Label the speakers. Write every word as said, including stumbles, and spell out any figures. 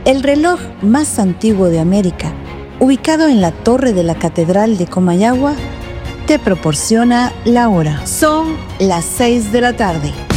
Speaker 1: El reloj más antiguo de América, ubicado en la torre de la Catedral de Comayagua, te proporciona la hora. Son las seis de la tarde.